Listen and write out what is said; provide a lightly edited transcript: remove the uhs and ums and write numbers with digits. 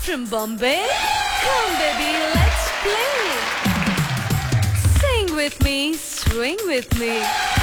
from Bombay. Come baby, let's play. Sing with me, swing with me.